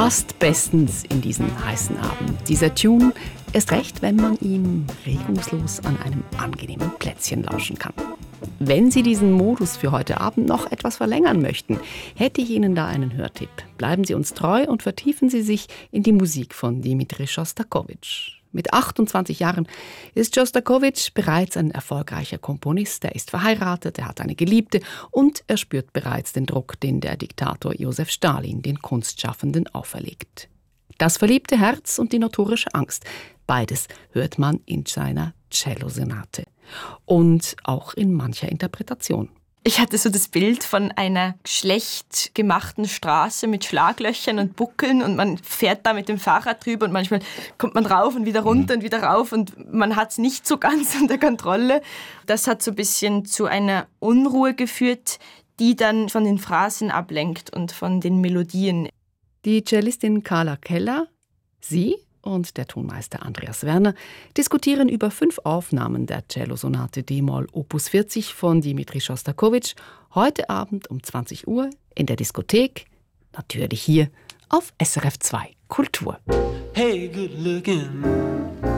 Passt bestens in diesen heißen Abend. Dieser Tune, erst recht, wenn man ihm regungslos an einem angenehmen Plätzchen lauschen kann. Wenn Sie diesen Modus für heute Abend noch etwas verlängern möchten, hätte ich Ihnen da einen Hörtipp. Bleiben Sie uns treu und vertiefen Sie sich in die Musik von Dmitri Schostakowitsch. Mit 28 Jahren ist Schostakowitsch bereits ein erfolgreicher Komponist. Er ist verheiratet, er hat eine Geliebte und er spürt bereits den Druck, den der Diktator Josef Stalin den Kunstschaffenden auferlegt. Das verliebte Herz und die notorische Angst, beides hört man in seiner Cellosonate und auch in mancher Interpretation. Ich hatte so das Bild von einer schlecht gemachten Straße mit Schlaglöchern und Buckeln und man fährt da mit dem Fahrrad drüber und manchmal kommt man rauf und wieder runter und wieder rauf und man hat es nicht so ganz unter Kontrolle. Das hat so ein bisschen zu einer Unruhe geführt, die dann von den Phrasen ablenkt und von den Melodien. Die Cellistin Carla Keller, sie und der Tonmeister Andreas Werner diskutieren über 5 Aufnahmen der Cellosonate d-Moll Opus 40 von Dmitri Schostakowitsch heute Abend um 20 Uhr in der Diskothek, natürlich hier auf SRF 2 Kultur. Hey, good looking.